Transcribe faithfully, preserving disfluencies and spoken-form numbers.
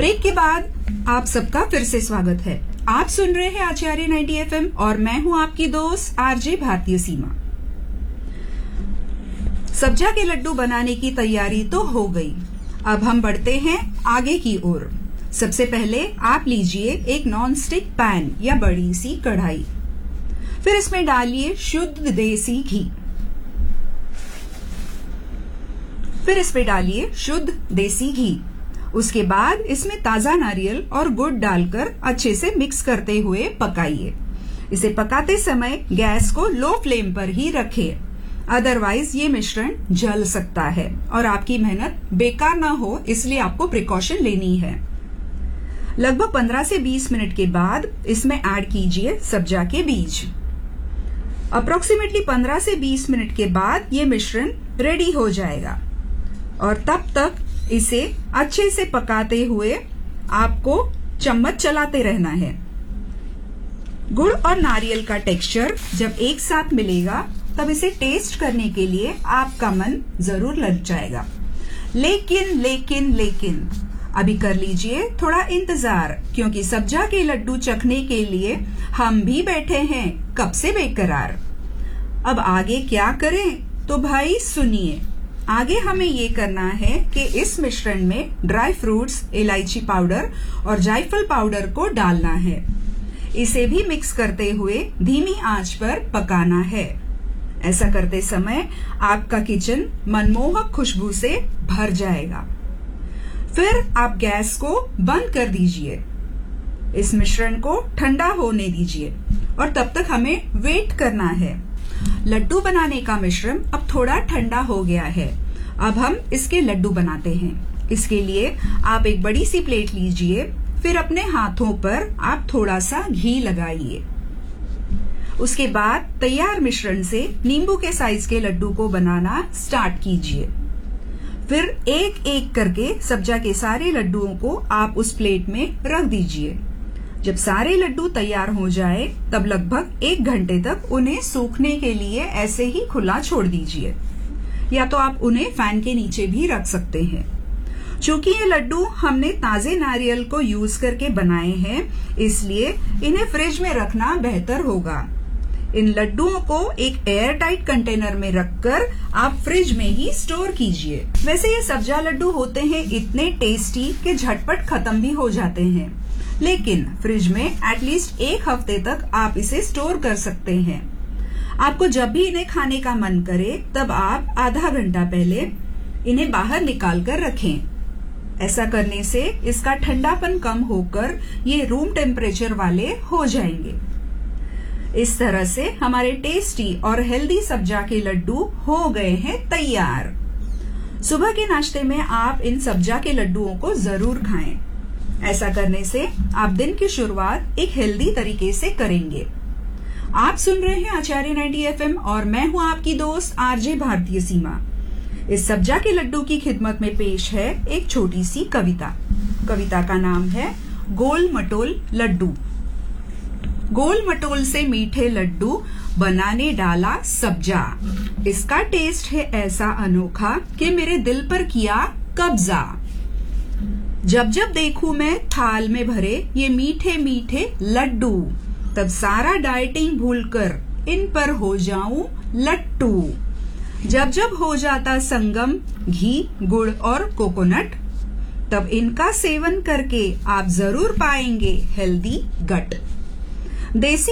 Break के बाद आप सबका फिर से स्वागत है। आप सुन रहे हैं आचार्य नाइंटी एफएम और मैं हूं आपकी दोस्त आरजे भारतीय सीमा। सब्जा के लड्डू बनाने की तैयारी तो हो गई, अब हम बढ़ते हैं आगे की ओर। सबसे पहले आप लीजिए एक नॉन स्टिक पैन या बड़ी सी कढ़ाई, फिर इसमें डालिए शुद्ध देसी घी, फिर इसमें डालिए शुद्ध देसी घी। उसके बाद इसमें ताजा नारियल और गुड़ डालकर अच्छे से मिक्स करते हुए पकाइए। इसे पकाते समय गैस को लो फ्लेम पर ही रखें, अदरवाइज ये मिश्रण जल सकता है और आपकी मेहनत बेकार ना हो, इसलिए आपको प्रिकॉशन लेनी है। लगभग पंद्रह से बीस मिनट के बाद इसमें ऐड कीजिए सब्जा के बीज। अप्रोक्सीमेटली पंद्रह से बीस मिनट के बाद ये मिश्रण रेडी हो जाएगा और तब तक इसे अच्छे से पकाते हुए आपको चम्मच चलाते रहना है। गुड़ और नारियल का टेक्सचर जब एक साथ मिलेगा तब इसे टेस्ट करने के लिए आपका मन जरूर लग जाएगा। लेकिन लेकिन लेकिन अभी कर लीजिए थोड़ा इंतजार, क्योंकि सब्जा के लड्डू चखने के लिए हम भी बैठे हैं कब से बेकरार। अब आगे क्या करें तो भाई सुनिए। आगे हमें ये करना है कि इस मिश्रण में ड्राई फ्रूट्स, इलायची पाउडर और जायफल पाउडर को डालना है। इसे भी मिक्स करते हुए धीमी आंच पर पकाना है। ऐसा करते समय आपका किचन मनमोहक खुशबू से भर जाएगा। फिर आप गैस को बंद कर दीजिए, इस मिश्रण को ठंडा होने दीजिए और तब तक हमें वेट करना है। लड्डू बनाने का मिश्रण अब थोड़ा ठंडा हो गया है। अब हम इसके लड्डू बनाते हैं। इसके लिए आप एक बड़ी सी प्लेट लीजिए, फिर अपने हाथों पर आप थोड़ा सा घी लगाइए। उसके बाद तैयार मिश्रण से नींबू के साइज के लड्डू को बनाना स्टार्ट कीजिए। फिर एक एक करके सब्जा के सारे लड्डुओं को आप उस प्लेट में रख दीजिए। जब सारे लड्डू तैयार हो जाए तब लगभग एक घंटे तक उन्हें सूखने के लिए ऐसे ही खुला छोड़ दीजिए, या तो आप उन्हें फैन के नीचे भी रख सकते हैं। चूंकि ये लड्डू हमने ताजे नारियल को यूज करके बनाए हैं, इसलिए इन्हें फ्रिज में रखना बेहतर होगा। इन लड्डुओं को एक एयर टाइट कंटेनर में रखकर आप फ्रिज में ही स्टोर कीजिए। वैसे ये सब्जा लड्डू होते हैं इतने टेस्टी कि झटपट खत्म भी हो जाते हैं, लेकिन फ्रिज में एटलीस्ट एक हफ्ते तक आप इसे स्टोर कर सकते हैं। आपको जब भी इन्हें खाने का मन करे तब आप आधा घंटा पहले इन्हें बाहर निकाल कर रखें। ऐसा करने से इसका ठंडापन कम होकर ये रूम टेम्परेचर वाले हो जाएंगे। इस तरह से हमारे टेस्टी और हेल्दी सब्जा के लड्डू हो गए हैं तैयार। सुबह के नाश्ते में आप इन सब्जा के लड्डुओं को जरूर खाएं। ऐसा करने से आप दिन की शुरुआत एक हेल्दी तरीके से करेंगे। आप सुन रहे हैं आचार्य नाइंटी एफएम और मैं हूं आपकी दोस्त आरजे भारतीय सीमा। इस सब्जा के लड्डू की खिदमत में पेश है एक छोटी सी कविता। कविता का नाम है गोल मटोल लड्डू। गोल मटोल से मीठे लड्डू बनाने डाला सब्जा, इसका टेस्ट है ऐसा अनोखा कि मेरे दिल पर किया कब्जा। जब जब देखूं मैं थाल में भरे ये मीठे मीठे लड्डू, तब सारा डाइटिंग भूलकर इन पर हो जाऊं लट्टू। जब जब हो जाता संगम घी, गुड़ और कोकोनट, तब इनका सेवन करके आप जरूर पाएंगे हेल्दी गट। देसी